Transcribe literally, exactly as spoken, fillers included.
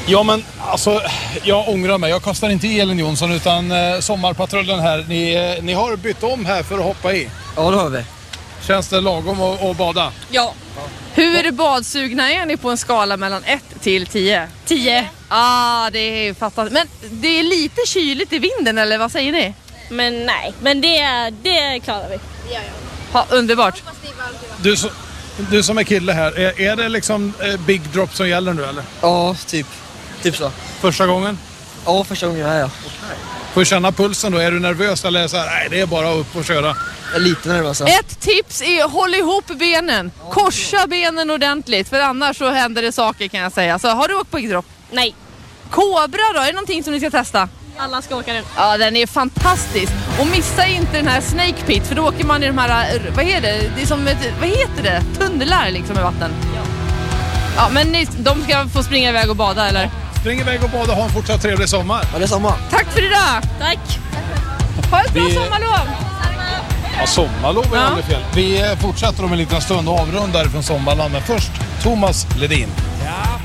Ja, men alltså, jag ångrar mig. Jag kastar inte i Elin Jonsson utan eh, sommarpatrullen här. Ni, eh, ni har bytt om här för att hoppa i. Ja, det har vi. Känns det lagom att, att bada? Ja. Hur badsugna är ni på en skala mellan ett till tio? Tio. Ah, det är fattat. Men det är lite kyligt i vinden, eller vad säger ni? Men nej, men det, det klarar vi. Ha, underbart. Du, så, du som är kille här, är, är det liksom eh, big drop som gäller nu eller? Ja, typ. Typ så. Första gången? Ja, första gången jag är jag. Får du känna pulsen då? Är du nervös eller är det så här, nej det är bara upp och köra? Jag är lite nervös. Ett tips är håll ihop benen. Korsa benen ordentligt, för annars så händer det saker kan jag säga. Så har du åkt på big drop? Nej. Kobra då, är det någonting som ni ska testa? Alla ska åka den. Ja, den är fantastisk. Och missa inte den här Snake Pit, för då åker man i de här, vad är det? Det är som ett, vad heter det? Tunnlar liksom i vatten. Ja. Ja, men ni, de ska få springa iväg och bada, eller? Spring iväg och bada och ha en fortsatt trevlig sommar. Ja, det är samma. Tack för idag! Tack. Ha ett bra Vi- sommarlov! Ja, sommarlov är Ja. aldrig fel. Vi eh, fortsätter om en liten stund och avrundar från sommarland. Men först Thomas Ledin. Ja,